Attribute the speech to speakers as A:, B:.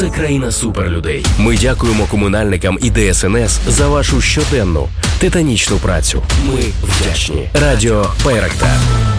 A: це країна суперлюдей. Ми дякуємо комунальникам і ДСНС за вашу щоденну титанічну працю. Ми вдячні. Радіо Байрактар.